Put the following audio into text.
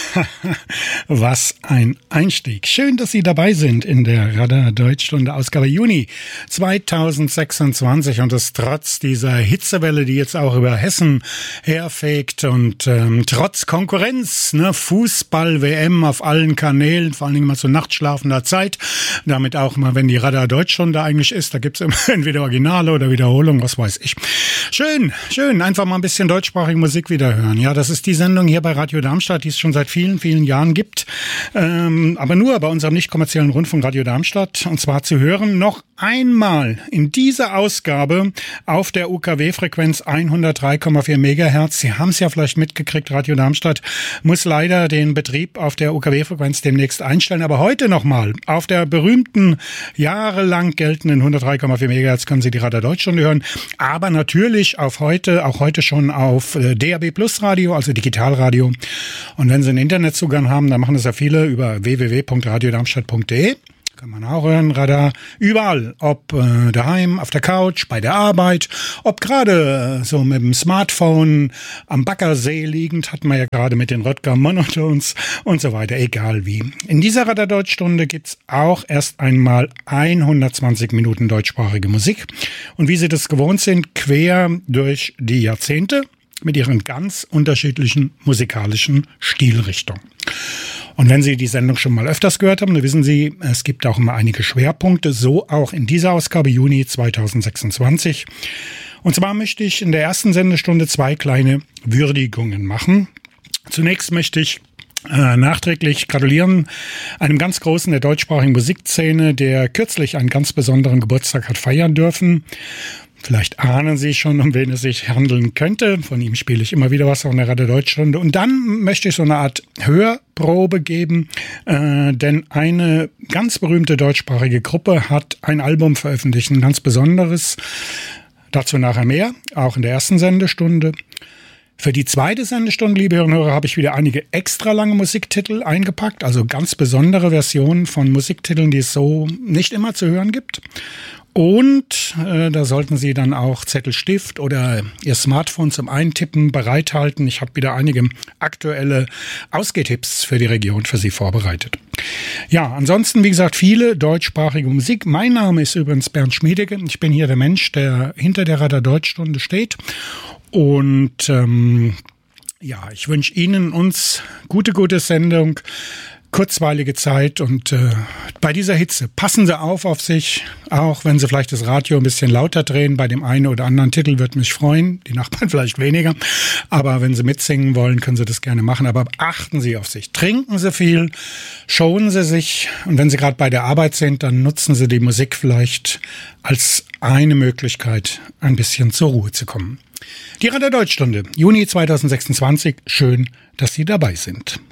Was ein Einstieg. Schön, dass Sie dabei sind in der Radar Deutschstunde Ausgabe Juni 2026 und das trotz dieser Hitzewelle, die jetzt auch über Hessen herfegt und trotz Konkurrenz, Fußball-WM auf allen Kanälen, vor allen Dingen mal zu nachtschlafender Zeit, damit auch mal, wenn die Radar Deutschstunde eigentlich ist, da gibt's immer entweder Originale oder Wiederholung, was weiß ich. Schön, einfach mal ein bisschen deutschsprachige Musik wieder hören. Ja, das ist die Sendung hier bei Radio Darmstadt, die es schon seit vielen, vielen Jahren gibt. Aber nur bei unserem nicht kommerziellen Rundfunk Radio Darmstadt. Und zwar zu hören noch einmal in dieser Ausgabe auf der UKW-Frequenz 103,4 Megahertz. Sie haben es ja vielleicht mitgekriegt, Radio Darmstadt muss leider den Betrieb auf der UKW-Frequenz demnächst einstellen. Aber heute nochmal auf der berühmten, jahrelang geltenden 103,4 Megahertz können Sie die Radio Deutschstunde hören. Aber natürlich auch heute schon auf DAB Plus Radio, also Digitalradio. Und wenn Sie einen Internetzugang haben, dann machen das ja viele über www.radiodarmstadt.de. Kann man auch hören, Radar, überall, ob daheim, auf der Couch, bei der Arbeit, ob gerade so mit dem Smartphone am Baggersee liegend, hatten wir ja gerade mit den Röttger Monotones und so weiter, egal wie. In dieser Radar Deutschstunde gibt's auch erst einmal 120 Minuten deutschsprachige Musik und wie Sie das gewohnt sind, quer durch die Jahrzehnte mit ihren ganz unterschiedlichen musikalischen Stilrichtungen. Und wenn Sie die Sendung schon mal öfters gehört haben, dann wissen Sie, es gibt auch immer einige Schwerpunkte, so auch in dieser Ausgabe Juni 2026. Und zwar möchte ich in der ersten Sendestunde 2 kleine Würdigungen machen. Zunächst möchte ich nachträglich gratulieren einem ganz Großen der deutschsprachigen Musikszene, der kürzlich einen ganz besonderen Geburtstag hat feiern dürfen. Vielleicht ahnen Sie schon, um wen es sich handeln könnte. Von ihm spiele ich immer wieder was auf der Radio Deutschstunde. Und dann möchte ich so eine Art Hörprobe geben, denn eine ganz berühmte deutschsprachige Gruppe hat ein Album veröffentlicht, ein ganz besonderes. Dazu nachher mehr, auch in der ersten Sendestunde. Für die zweite Sendestunde, liebe Hörerinnen und Hörer, habe ich wieder einige extra lange Musiktitel eingepackt, also ganz besondere Versionen von Musiktiteln, die es so nicht immer zu hören gibt. Und da sollten Sie dann auch Zettel, Stift oder Ihr Smartphone zum Eintippen bereithalten. Ich habe wieder einige aktuelle Ausgehtipps für die Region für Sie vorbereitet. Ja, ansonsten, wie gesagt, viele deutschsprachige Musik. Mein Name ist übrigens Bernd Schmiedecke. Ich bin hier der Mensch, der hinter der Radar Deutschstunde steht. Und ich wünsche Ihnen, uns gute Sendung, kurzweilige Zeit und bei dieser Hitze passen Sie auf sich, auch wenn Sie vielleicht das Radio ein bisschen lauter drehen. Bei dem einen oder anderen Titel würde mich freuen, die Nachbarn vielleicht weniger, aber wenn Sie mitsingen wollen, können Sie das gerne machen, aber achten Sie auf sich. Trinken Sie viel, schonen Sie sich und wenn Sie gerade bei der Arbeit sind, dann nutzen Sie die Musik vielleicht als eine Möglichkeit, ein bisschen zur Ruhe zu kommen. Die Radio Deutschstunde, Juni 2026, schön, dass Sie dabei sind.